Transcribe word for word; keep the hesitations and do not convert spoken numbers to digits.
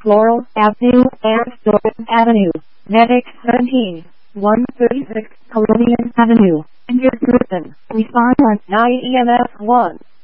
Floral Avenue and Doran Avenue. Medic seventeen, one thirty-six Colonial Avenue. Injured person. Respond on nine E M S one.